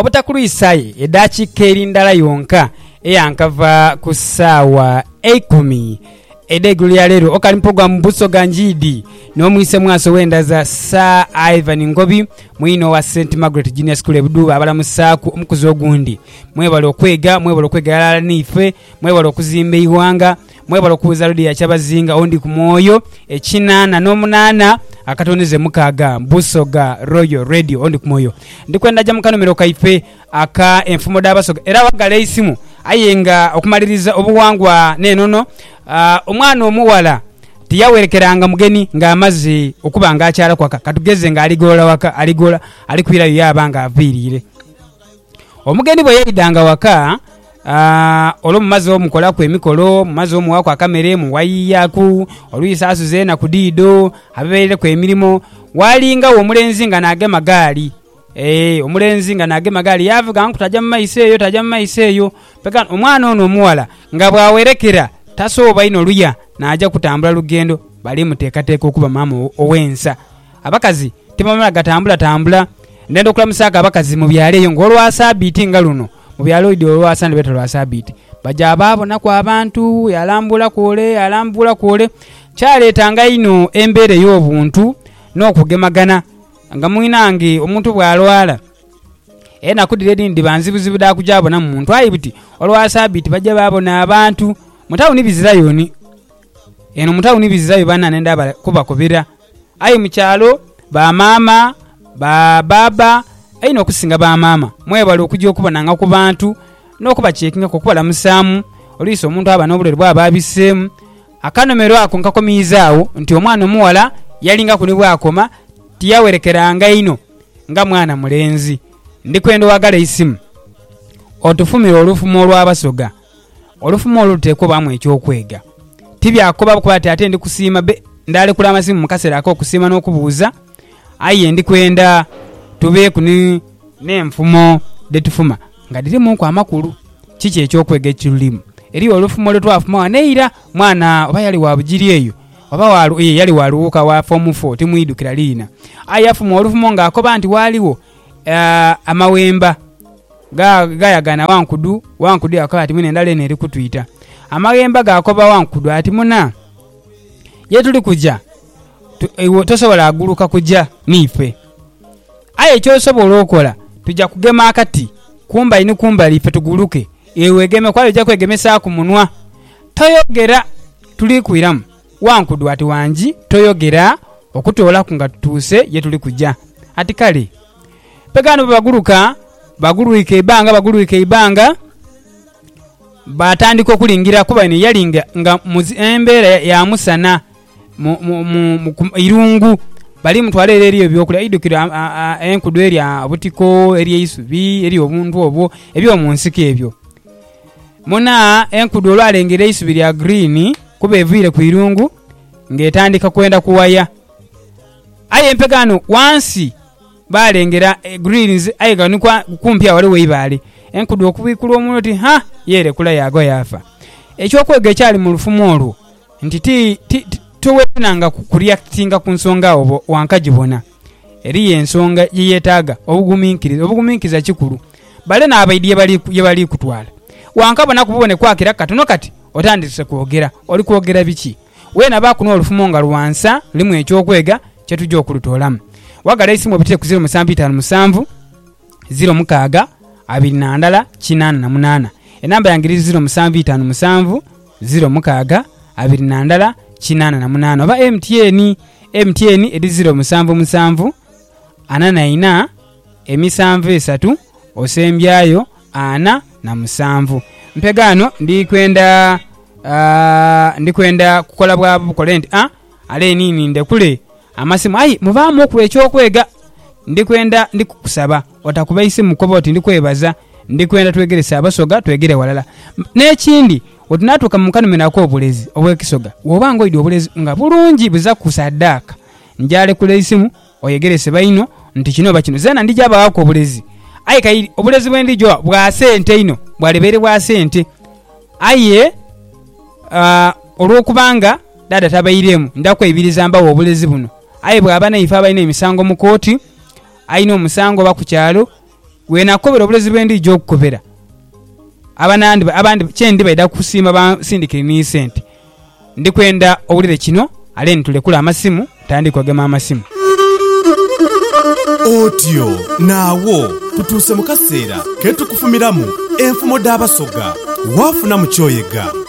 obutakuluisaye eddakiika erindala yonka eyankava ku ssaawa 10 eddegulu lya leero okali program Busoga Njidi n'omuyise mwaso wendaza Sir Ivan Ngobi mwino wa St Margaret Junior School ebuduba abalamusaaku omukuzi ogundi mwebale okwega nife mwebale okuzimba iwanga mwebale okuza lodi ya Kyabazinga ondi ku Mwoyo ekinana n'omunana akatoneze mukaaga Busoga Royal Radio ondi ku Mwoyo ndikwenda jja mukanomero kaife aka enfumo d'Abasoga era wagala isimu ayenga okumaliriza obuwangwa nenono omwana omuwala tiyawerekeranga mugeni ng'amaze okubanga akyala kwaka katugeze nga aligola alikwirayo yabanga aviirire omugeni bwe yayidanga waka olomumaze omukola ku emikolo mumaze omuwako akamere muwayiyaku oluyisa asuze na kudiido abeerere ku emirimu walinga omulenzi nga nagema gaali omulenzi nga nagema gaali yavuga nkutajja mu maiso eyo peka omwana ono omuwala nga bwawerekera tasooba ino luya najja kutambula lugendo bali muteekateeka okuba maama owensa abakazi tebamala gatambula ndenda okulamusaaga abakazi mu byalo eyo ng'olwasaabiti nga luno mu byalo idi olwasande beta lwasaabiti bajja abaabonaku abantu yalambula kwole kyaleetanga ino embeera ey'obuntu n'okugemagana nga mwinange omuntu bw'alwala nakudira edindi banzibuzibu dakujabona mu muntu ayi buti olwasaabiti bajja baabona abantu mutawuni bizirayo ni eno mutawuni bizirayo bana nenda kubakobera ayi mukyalo ba mama ba baba ayina okusinga ba mama mwebale okujja okubonanga ku bantu n'okuba checkinga kokubala musamu oliso omuntu aba n'obulere bwaba abisemu akanomero ako nkakomizaawo nti omwana omuwala yalinga kuni bwakoma tiyawerekeranga ino nga mwana mulenzi ndikwenda wagala isimu otufumira olufumo olw'Abasoga olufumo oluteekwa bamu ekyokwega tibyakoba kuba ate ndi kusiima ndalekula amasimu mukasera ako okusiima n'okubuuza aye ndikwenda tube kuni n'enfumo detufuma nga dirimu ku amakulu kiki ekyokwega ekirulimu eri olufumo lwetwafuma waneira mwana oba yali wa bugiri eyo oba yali waluuka wa form 4 timwidukira liina ayafuma olufumo ng'akoba nti waaliwo amawemba gayagana wankudu yakoba ati mwine endala eno eri kutwita amawemba gakoba wankudu ati muna yetuli kujja tosobola aguluka kujja nife aye ekyosobola okola tujja kugema akati kumbali ni kumbali ife tuguluke ewegeme kwali ojja kwegemesa ku munwa toyogera tuli kwiramu wankudu ati wanji toyogera okutoola ku nga tutuuse ye tuli kujja ati kale pegano baguluike ibanga batandika okulingira kuba ne yalinga nga embeera ya musana mu irungu bali mutwale eriyo byokulya idukira enkudu erya butiko eriyo isubi eriyo obuntu obwo ebyo mu nsiko ebyo muna enkudu olwalengera isubi lya green kuba evire ku irungu ng'etandika kwenda kuwaya aye empegano wansi balengera greens aye ganikwa kumpya wale weibale enkudu okubikula omuntu ti yere kula yago yafa ekyokwega ekyali mu lufumo olwo nti towenanga kureactinga ku nsonga obo wankagibona eri ensonga yeyetaaga obugumiikiriza kikulu bale n'abaidi ye bali kutwala wankabona kubone kwakira katono kati otandise kwogera oli kwogera biki wena bakuno olufumo nga lwansa limu ekyokwega kyetujja okulutolamu wagala isimu obitire ku 0757 06 24 88 enamba yangiriza 0757 06 24 88 oba MTN edi 0777 89 73 osembyayo 47 mpegano ndikwenda kukola bwa bukolenti ale nini ndekule amasimu ayi mubamu okwe ekyokwega ndikukusaba otakuba isimu koba oti ndikwebaza ndikwenda twegeresa Abasoga twegere walala n'ekindi otunatuka mu kanomero ako obulezi obw'Ekisoga wobanga oyidi obulezi nga bulungi buza kusaddaaka njale kule isimu oyegerese baino nti kino bakino zena ndija abawako obulezi ayi kayi obulezi bwendijo bwa sente ino bwalebere bwa sente aye olwokubanga dada tabayiremu ndakwebiriza mbawo obulezi buno aye bw'abana ife abalina emisango mu kooti ayina omusango bakukyalo nakobera obulezi bw'endijo okukobera abandi kyendi baida kusiima basindikira ni sente ndikwenda owulire kino aleni tulekula amasimu tandikwagema amasimu otyo naawo tutuuse mu kaseera ke tukufumiramu enfumo d'abasoga wafuna mu kyoyega